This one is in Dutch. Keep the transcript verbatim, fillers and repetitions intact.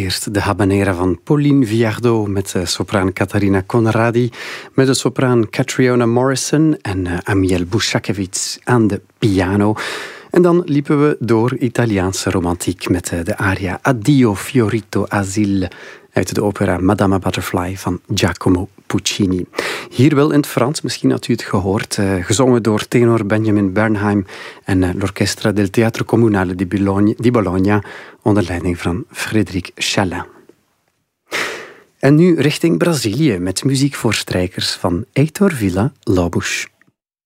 Eerst de habanera van Pauline Viardot met de sopraan Katarina Conradi, met de sopraan Catriona Morrison en uh, Amiel Bushakevich aan de piano. En dan liepen we door Italiaanse romantiek met uh, de aria Addio Fiorito Asile uit de opera Madama Butterfly van Giacomo Puccini. Hier wel in het Frans, misschien had u het gehoord, uh, gezongen door tenor Benjamin Bernheim en uh, l'Orchestra del Teatro Comunale di Bologna, di Bologna onder leiding van Frédéric Chalin. En nu richting Brazilië met muziek voor strijkers van Heitor Villa-Lobos.